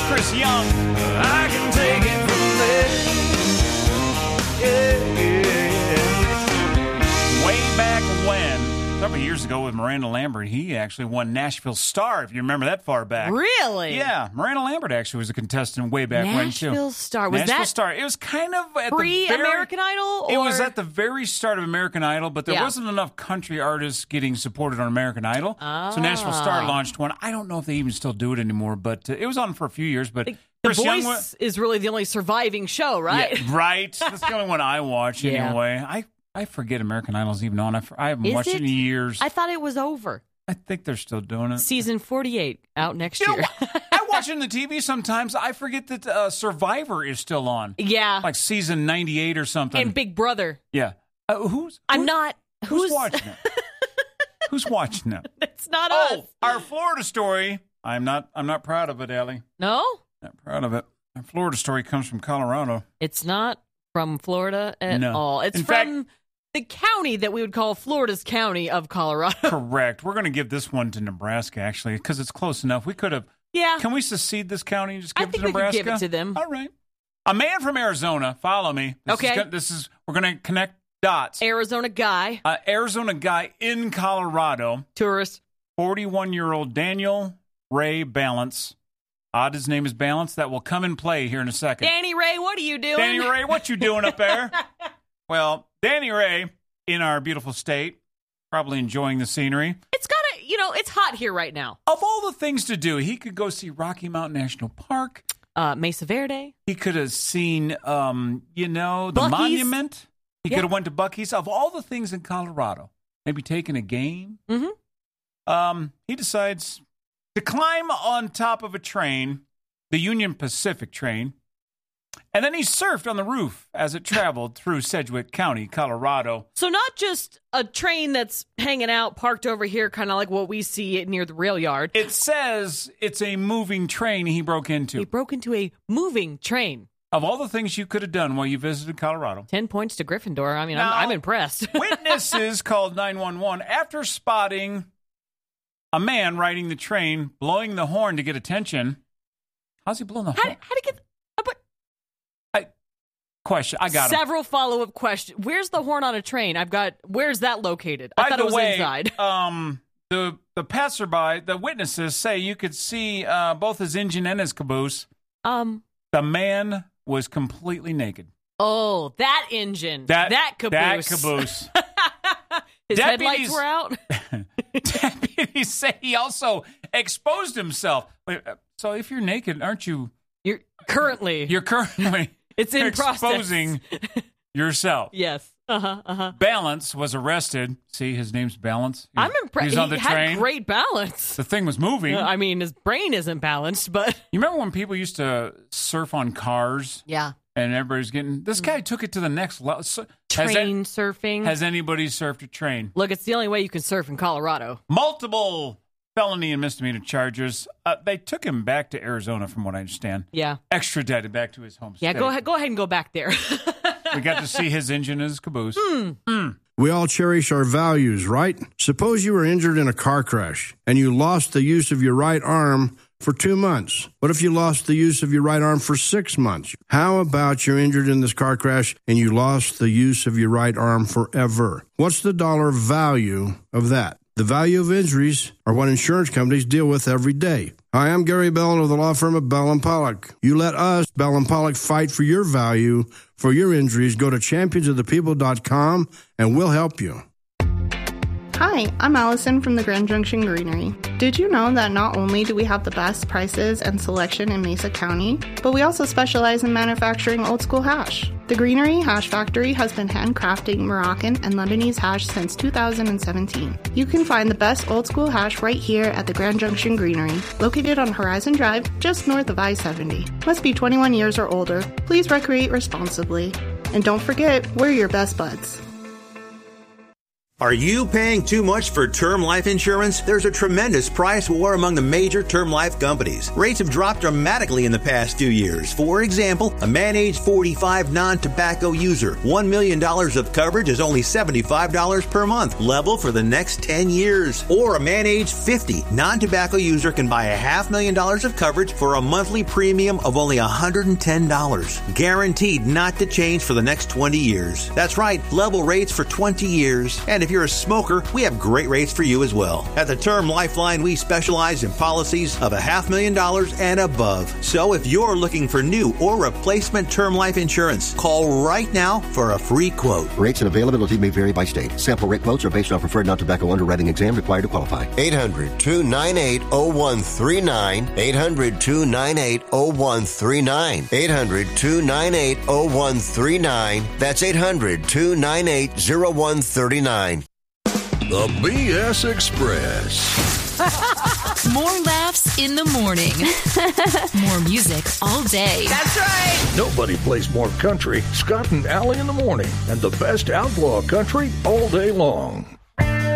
Chris Young. I can take it from there. Way back when, several years ago with Miranda Lambert, he actually won Nashville Star, if you remember that far back. Really? Yeah, Miranda Lambert actually was a contestant way back when, too. Nashville Star. Was Nashville that Star. It was kind of at pre-American Idol? It was at the very start of American Idol, but there wasn't enough country artists getting supported on American Idol. So Nashville Star launched one. I don't know if they even still do it anymore, but it was on for a few years. But The Voice is really the only surviving show, right? Yeah, right. That's the only one I watch anyway. I forget American Idol's even on. I haven't watched it in years. I thought it was over. I think they're still doing it. Season 48 out next year. I watch it on the TV sometimes. I forget that Survivor is still on. Yeah. Like season 98 or something. And Big Brother. Yeah. Who's watching it? Who's watching it? It's not us. Our Florida story. I'm not proud of it, Allie. No? Not proud of it. Our Florida story comes from Colorado. It's not from Florida at all. It's In from the county that we would call Florida's county of Colorado. Correct. We're going to give this one to Nebraska, actually, because it's close enough. We could have. Yeah. Can we secede this county and just give it to Nebraska? I think we could give it to them. All right. A man from Arizona. Follow me. We're going to connect dots. Arizona guy. Arizona guy in Colorado. Tourist. 41-year-old Daniel Ray Balance. Odd his name is Balance. That will come in play here in a second. Danny Ray, what are you doing? Danny Ray, what you doing up there? Well, Danny Ray, in our beautiful state, probably enjoying the scenery. It's hot here right now. Of all the things to do, he could go see Rocky Mountain National Park. Mesa Verde. He could have seen, the Buc-ee's. monument. He could have went to Buc-ee's. Of all the things in Colorado, maybe taken a game. Mm-hmm. He decides to climb on top of a train, the Union Pacific train, and then he surfed on the roof as it traveled through Sedgwick County, Colorado. So not just a train that's hanging out, parked over here, kind of like what we see near the rail yard. It says it's a moving train he broke into. He broke into a moving train. Of all the things you could have done while you visited Colorado. 10 points to Gryffindor. I mean, Now, I'm impressed. Witnesses called 911 after spotting a man riding the train, blowing the horn to get attention. How's he blowing the horn? How to get... Question. I got him. Several follow-up questions. Where's the horn on a train? Where's that located? I thought it was inside. The passerby, the witnesses say you could see both his engine and his caboose. The man was completely naked. Oh, that engine. That caboose. That caboose. His headlights were out? Deputies say he also exposed himself. Wait, so if you're naked, aren't you... You're currently... It's in exposing yourself. Yes. Balance was arrested. See, his name's Balance. I'm impressed. He was on the train. Had great balance. The thing was moving. I mean, his brain isn't balanced, but... You remember when people used to surf on cars? Yeah. And everybody's getting... This guy took it to the next level. Train surfing. Has anybody surfed a train? Look, it's the only way you can surf in Colorado. Multiple felony and misdemeanor charges. They took him back to Arizona, from what I understand. Yeah. Extradited back to his home state. Yeah, go ahead and go back there. We got to see his engine and his caboose. We all cherish our values, right? Suppose you were injured in a car crash and you lost the use of your right arm for 2 months. What if you lost the use of your right arm for 6 months? How about you're injured in this car crash and you lost the use of your right arm forever? What's the dollar value of that? The value of injuries are what insurance companies deal with every day. Hi, I'm Gary Bell of the law firm of Bell & Pollock. You let us, Bell & Pollock, fight for your value for your injuries. Go to championsofthepeople.com and we'll help you. Hi, I'm Allison from the Grand Junction Greenery. Did you know that not only do we have the best prices and selection in Mesa County, but we also specialize in manufacturing old school hash? The Greenery Hash Factory has been handcrafting Moroccan and Lebanese hash since 2017. You can find the best old school hash right here at the Grand Junction Greenery, located on Horizon Drive, just north of I-70. Must be 21 years or older. Please recreate responsibly. And don't forget, we're your best buds. Are you paying too much for term life insurance? There's a tremendous price war among the major term life companies. Rates have dropped dramatically in the past 2 years. For example, a man age 45 non-tobacco user, $1 million of coverage is only $75 per month, level for the next 10 years. Or a man age 50 non-tobacco user can buy $500,000 of coverage for a monthly premium of only $110, guaranteed not to change for the next 20 years. That's right, level rates for 20 years. And if you're a smoker, we have great rates for you as well. At the Term Lifeline, we specialize in policies of $500,000 and above. So if you're looking for new or replacement term life insurance, call right now for a free quote. Rates and availability may vary by state. Sample rate quotes are based on preferred non-tobacco underwriting exam required to qualify. 800-298-0139. 800-298-0139. 800-298-0139. That's 800-298-0139. The BS Express. More laughs in the morning. More music all day. That's right. Nobody plays more country. Scott and Allie in the morning. And the best outlaw country all day long.